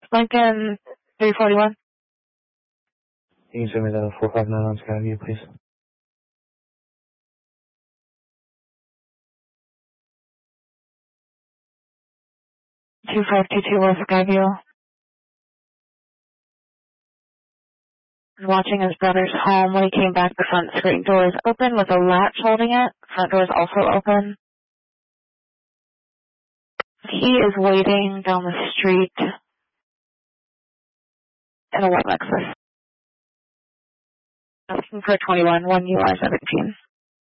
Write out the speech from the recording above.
Lincoln 341. Can you send me the 459 on Skyview, please? 2522 West Skyview. Watching his brother's home. When he came back, the front screen door is open with a latch holding it. Front door is also open. He is waiting down the street in a white Lexus. Asking for 21, 1 UI 17.